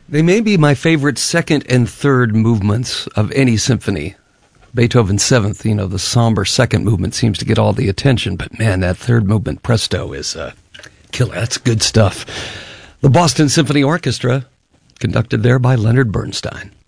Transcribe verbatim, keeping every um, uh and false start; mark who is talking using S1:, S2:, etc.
S1: They may be my favorite second and third movements of any symphony. Beethoven's Seventh, you know, the somber second movement seems to get all the attention, but man, that third movement, Presto, is uh, killer. That's good stuff. The Boston Symphony Orchestra, conducted there by Leonard Bernstein.